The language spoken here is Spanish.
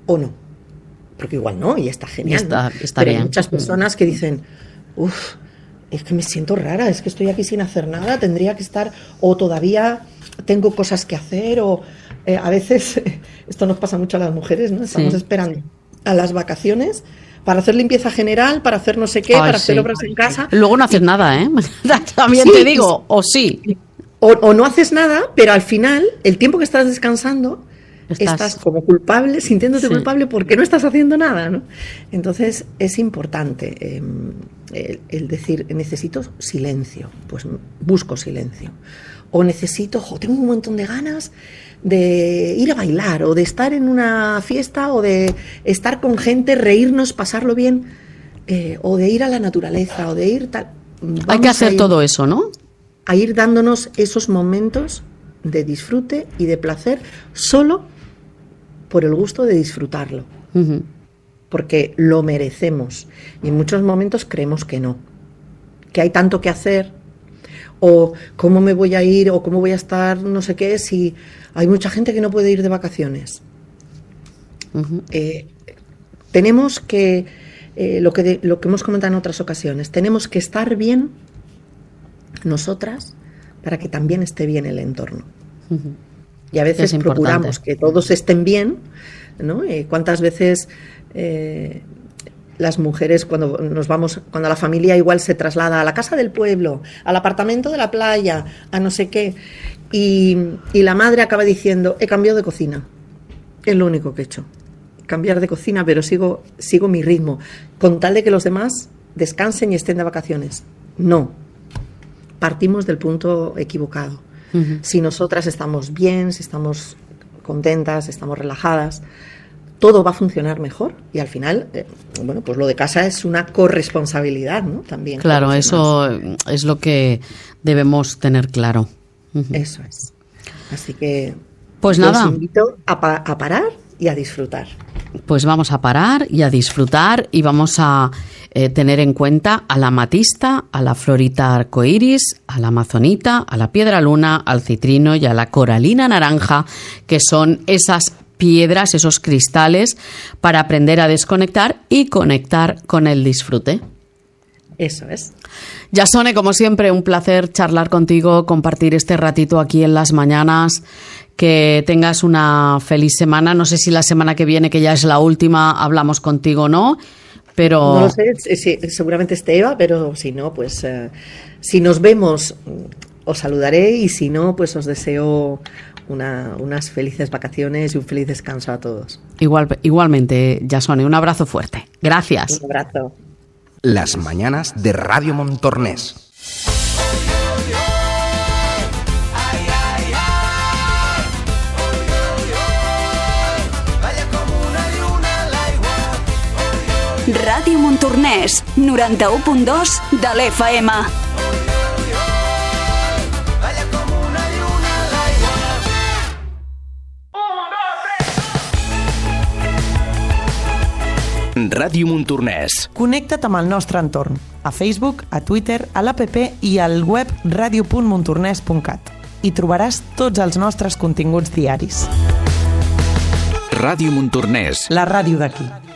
o no. Porque igual no, y está genial. Está Pero bien. Hay muchas personas que dicen, es que me siento rara, es que estoy aquí sin hacer nada, tendría que estar, o todavía tengo cosas que hacer, o a veces, esto nos pasa mucho a las mujeres, ¿no? Estamos esperando a las vacaciones para hacer limpieza general, para hacer no sé qué, para hacer obras en casa. Luego no haces nada, ¿eh? También te digo, o sí. O no haces nada, pero al final, el tiempo que estás descansando, estás como culpable, sintiéndote culpable porque no estás haciendo nada, ¿no? Entonces es importante el decir, necesito silencio, pues busco silencio. O necesito, tengo un montón de ganas de ir a bailar, o de estar en una fiesta, o de estar con gente, reírnos, pasarlo bien, o de ir a la naturaleza, o de ir tal. Hay que hacer todo eso, ¿no? A ir dándonos esos momentos de disfrute y de placer solo por el gusto de disfrutarlo. Uh-huh. Porque lo merecemos. Y en muchos momentos creemos que no. Que hay tanto que hacer. O cómo me voy a ir, o cómo voy a estar, no sé qué, si hay mucha gente que no puede ir de vacaciones. Uh-huh. Tenemos que, lo que hemos comentado en otras ocasiones, tenemos que estar bien nosotras para que también esté bien el entorno. Uh-huh. Y a veces procuramos que todos estén bien, ¿no? ¿Cuántas veces las mujeres cuando la familia igual se traslada a la casa del pueblo, al apartamento de la playa, a no sé qué, y la madre acaba diciendo, he cambiado de cocina, es lo único que he hecho, cambiar de cocina, pero sigo mi ritmo, con tal de que los demás descansen y estén de vacaciones? No, partimos del punto equivocado. Uh-huh. Si nosotras estamos bien, si estamos contentas, estamos relajadas, todo va a funcionar mejor y al final, pues lo de casa es una corresponsabilidad, ¿no? También. Claro, eso es lo que debemos tener claro. Uh-huh. Eso es. Así que pues nada, os invito a parar y a disfrutar. Pues vamos a parar y a disfrutar y vamos a tener en cuenta a la amatista, a la florita arcoíris, a la amazonita, a la piedra luna, al citrino y a la coralina naranja, que son esas piedras, esos cristales para aprender a desconectar y conectar con el disfrute. Eso es. Yasone, como siempre, un placer charlar contigo, compartir este ratito aquí en las mañanas. Que tengas una feliz semana. No sé si la semana que viene, que ya es la última, hablamos contigo o no, pero... No lo sé, seguramente esté Eva, pero si no, pues si nos vemos os saludaré y si no, pues os deseo unas felices vacaciones y un feliz descanso a todos. Igualmente, Yasone, un abrazo fuerte. Gracias. Un abrazo. Las mañanas de Radio Montornès. Ràdio Montornès, 91.2 de l'FM. Ràdio Montornès. Connecta't amb el nostre entorn, a Facebook, a Twitter, a l'APP i al web radio.montornès.cat. Hi trobaràs tots els nostres continguts diaris. Ràdio Montornès. La ràdio d'aquí.